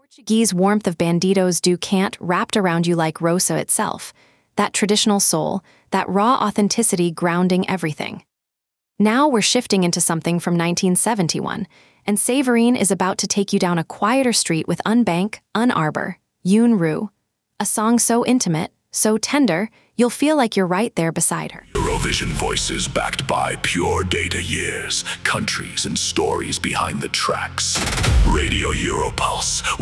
Portuguese warmth of Bandidos do Cante wrapped around you like Rosa itself, that traditional soul, that raw authenticity grounding everything. Now we're shifting into something from 1971, and Savarine is about to take you down a quieter street with Unbank, Unarbor, Yoon Roo. A song so intimate, so tender, you'll feel like you're right there beside her. Eurovision voices backed by pure data years, countries and stories behind the tracks. Radio Europulse.